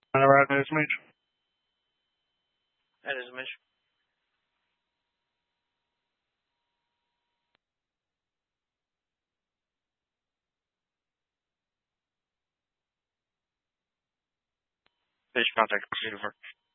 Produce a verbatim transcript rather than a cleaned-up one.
All right, nice to meet you. That is Mitch. Please contact receiver.